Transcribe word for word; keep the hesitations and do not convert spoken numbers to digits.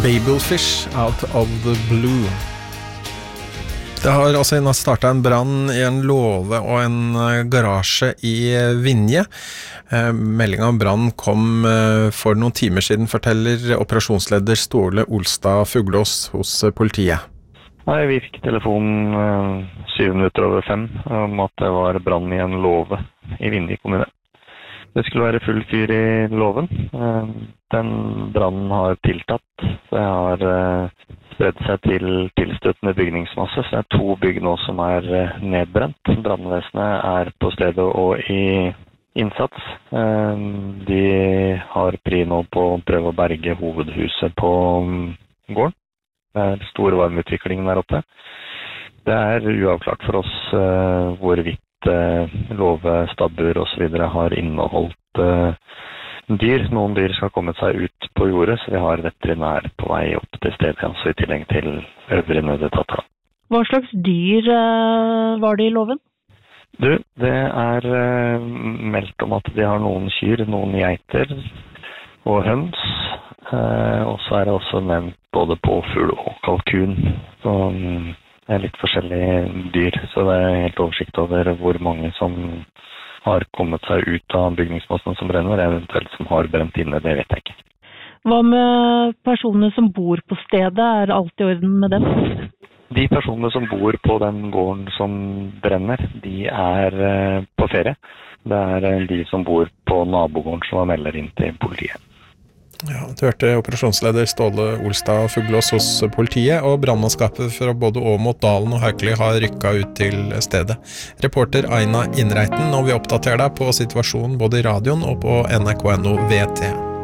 Babelfish, Out of the Blue. Det har altså startet en brann i en låve og en garasje i Vinje. Meldingen om brann kom for noen timer siden, forteller operasjonsleder Ståle Olstad Fuglås hos politiet. Nei, vi fikk telefon syv minutter over fem om at det var brann i en låve i Vinje kommune. Det skulle være full fyr i låven. Den brannen har tiltatt. Det har spredt seg til tilstøtende bygningsmasse, så det er to bygg nå som er nedbrent. Brannvesenet er på stedet og i innsats. De har pri nå på å prøve å berge hovedhuset på gården. Det er stor varmeutvikling der oppe. Det er uavklart for oss hvorvidt låve, stabbur og så videre har inneholdt dyr. Noen dyr skal komme seg ut på jordet, så vi har veterinær på vei opp til stedet, altså i tillegg til øvrige nødetater. Hva slags dyr uh, var det i låven? Du, det er uh, meldt om at de har noen kyr, noen geiter og høns, uh, og så er det også nevnt både påfugl og kalkun. Så um, det er litt forskjellige dyr, så det er helt oversikt over hvor mange som har kommet seg ut av bygningsmassen som brenner, eventuelt som har brent inne, det vet jeg ikke. Hva med personene som bor på stedet? Er alt i orden med dem? De personene som bor på den gården som brenner, de er på ferie. Det er de som bor på nabogården som melder inn til politiet. Ja, du hørte operasjonsleder Ståle Olstad Fuglås hos politiet, og brannmannskapet fra både Åmot, Dalen og Haukeli har rykket ut til stedet. Reporter Aina Innreiten, og vi oppdaterer deg på situasjonen både i radioen og på N R K punkt N O V T.